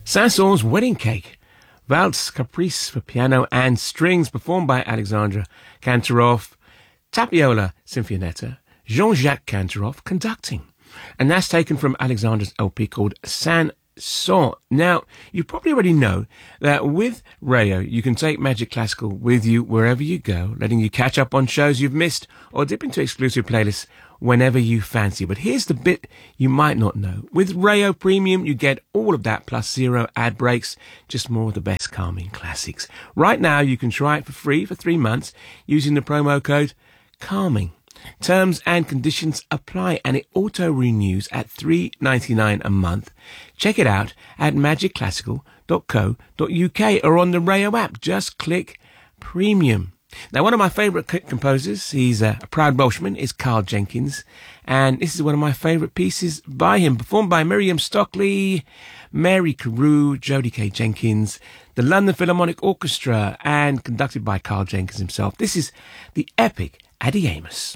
Saint-Saëns' Wedding Cake, Valse Caprice for piano and strings, performed by Alexandra Kantorov, Tapiola Sinfonietta, Jean-Jacques Kantorov conducting. And that's taken from Alexandra's LP called Saint-Saëns. Now, you probably already know that with Rayo, you can take Magic Classical with you wherever you go, letting you catch up on shows you've missed or dip into exclusive playlists whenever you fancy. But here's the bit you might not know. With Rayo Premium, you get all of that plus 0 ad breaks, just more of the best calming classics. Right now, you can try it for free for 3 months using the promo code CALMING. Terms and conditions apply, and it auto-renews at $3.99 a month. Check it out at magicclassical.co.uk or on the Rayo app. Just click Premium. Now, one of my favourite composers, he's a proud Welshman, is Carl Jenkins, and this is one of my favourite pieces by him, performed by Miriam Stockley, Mary Carew, Jody K. Jenkins, the London Philharmonic Orchestra, and conducted by Carl Jenkins himself. This is the epic Adiemus.